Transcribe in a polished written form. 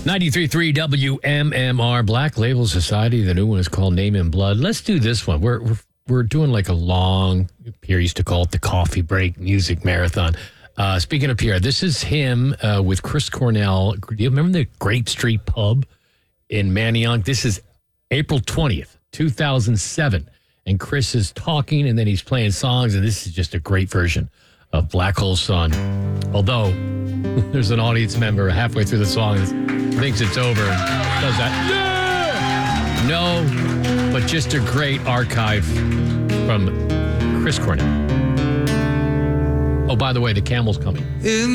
93.3 WMMR, Black Label Society. The new one is called Name in Blood. Let's do this one. We're doing like a long, Pierre used to call it the coffee break music marathon. Speaking of Pierre, this is him with Chris Cornell. Do you remember the Grape Street Pub in Manayunk? This is April 20th, 2007. And Chris is talking and then he's playing songs. And this is just a great version of Black Hole Sun. Although there's an audience member halfway through the song that thinks it's over and does that. Yeah! No, but just a great archive from Chris Cornell. Oh, by the way, the Camel's coming.